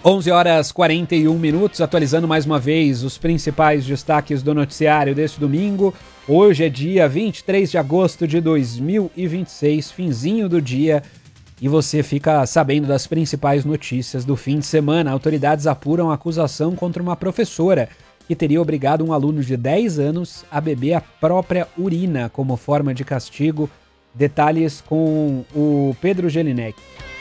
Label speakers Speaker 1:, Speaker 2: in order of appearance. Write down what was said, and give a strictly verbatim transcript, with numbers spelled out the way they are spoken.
Speaker 1: onze horas e quarenta e um minutos, atualizando mais uma vez os principais destaques do noticiário deste domingo. Hoje é dia vinte e três de agosto de dois mil e vinte e seis, finzinho do dia, e você fica sabendo das principais notícias do fim de semana. Autoridades apuram a acusação contra uma professora que teria obrigado um aluno de dez anos a beber a própria urina como forma de castigo. Detalhes com o Pedro Gelinek.